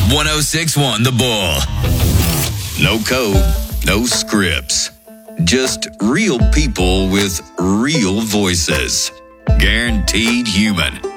1061 The Bull. No code, no scripts. Just real people with real voices. Guaranteed human.